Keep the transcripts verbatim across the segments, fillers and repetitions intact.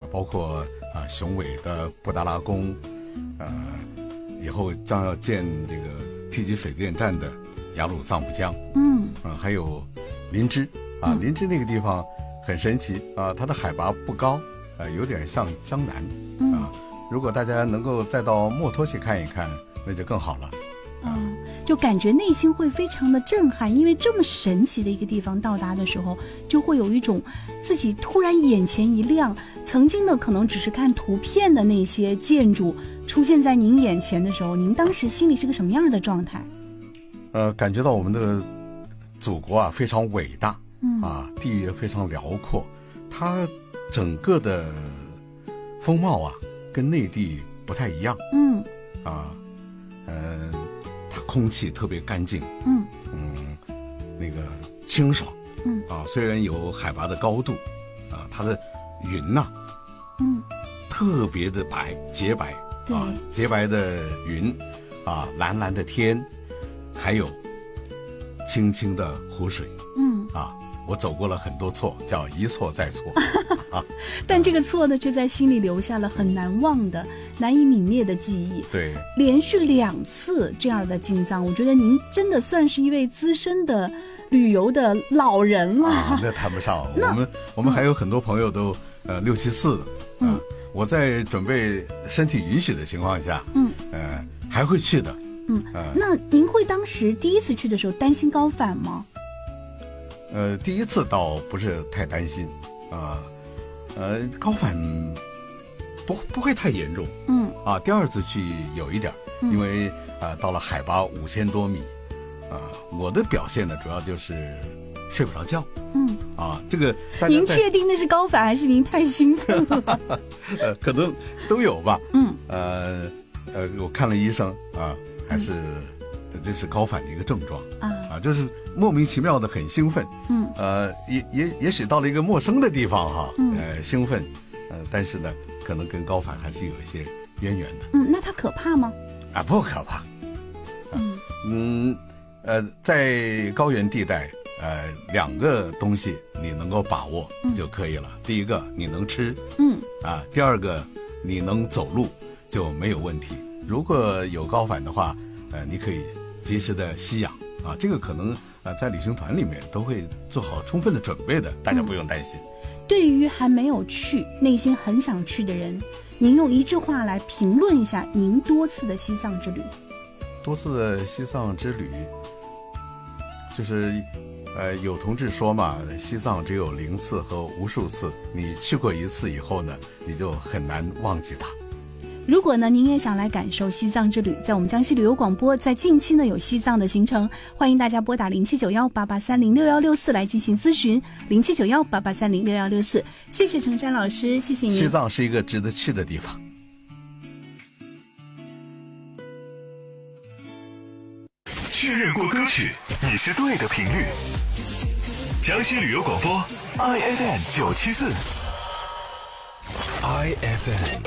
包括啊雄伟的布达拉宫，呃，以后将要建这个梯级水电站的雅鲁藏布江， 嗯， 啊，还有林芝啊，林芝那个地方很神奇啊，它的海拔不高，呃，有点像江南啊。如果大家能够再到墨脱去看一看，那就更好了。 嗯，就感觉内心会非常的震撼，因为这么神奇的一个地方到达的时候，就会有一种自己突然眼前一亮，曾经呢可能只是看图片的那些建筑出现在您眼前的时候，您当时心里是个什么样的状态？ 呃，感觉到我们的祖国啊非常伟大， 嗯啊，地也非常辽阔，它整个的风貌啊跟内地不太一样， 嗯啊，呃。它空气特别干净， 嗯嗯，那个清爽， 嗯啊，虽然有海拔的高度，啊，它的云呐、啊， 嗯， 特别的白，洁白， 对， 啊，洁白的云，啊，蓝蓝的天，还有清清的湖水， 嗯， 啊，我走过了很多错，叫一错再错，啊， 但这个错呢，却在心里留下了很难忘的、难以泯灭的记忆。 对， 连续两次这样的进藏，我觉得您真的算是一位资深的旅游的老人了。 啊，那谈不上，我们我们还有很多朋友都、嗯、呃六七四的，嗯、呃，我在准备身体允许的情况下，嗯，呃，还会去的。 嗯，呃、那您会当时第一次去的时候担心高反吗？ 呃，第一次倒不是太担心，啊、呃，呃，高反不不会太严重， 嗯，啊， 第二次去有一点，因为啊、呃、到了海拔五千多米，啊、呃，我的表现呢主要就是睡不着觉， 嗯， 啊，这个您确定那是高反还是您太兴奋了？ 呃，可能都有吧， 嗯， 呃呃，我看了医生啊，还是。嗯这是高反的一个症状啊啊，就是莫名其妙的很兴奋，嗯，呃，也也也许到了一个陌生的地方哈，嗯、呃，兴奋，呃，但是呢，可能跟高反还是有一些渊源的。 嗯，那它可怕吗？ 啊，不可怕。嗯嗯，呃，在高原地带，呃，两个东西你能够把握就可以了。嗯、第一个你能吃，嗯，啊，第二个你能走路就没有问题。如果有高反的话，呃，你可以及时的吸氧啊，这个可能呃在旅行团里面都会做好充分的准备的，大家不用担心。 嗯、对于还没有去、内心很想去的人，您用一句话来评论一下您多次的西藏之旅。 多次的西藏之旅，就是呃有同志说嘛，西藏只有零次和无数次，你去过一次以后呢，你就很难忘记它。 如果呢您也想来感受西藏之旅，在我们江西旅游广播在近期呢有西藏的行程，欢迎大家拨打零七九幺八八三零六幺六四来进行咨询，零七九幺八八三零六幺六四。谢谢程山老师，谢谢您。 西藏是一个值得去的地方。 确认过歌曲，你是对的频率。江西旅游广播 I F M 九七四 I F M。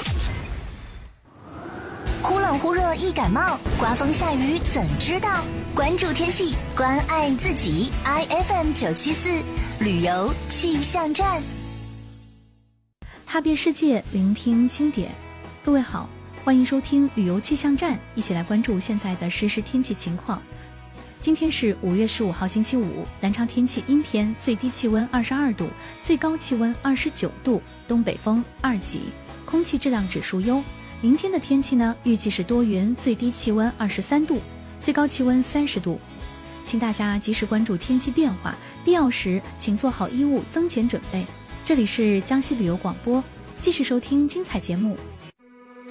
忽冷忽热易感冒，刮风下雨怎知道？关注天气，关爱自己。I F M 九七四旅游气象站， 踏遍世界，聆听经典。各位好，欢迎收听旅游气象站，一起来关注现在的实时天气情况。今天是五月十五号星期五，南昌天气阴天，最低气温二十二度，最高气温二十九度，东北风二级，空气质量指数优。明天的天气呢，预计是多云，最低气温二十三度，最高气温三十度。请大家及时关注天气变化，必要时请做好衣物增减准备。这里是江西旅游广播，继续收听精彩节目，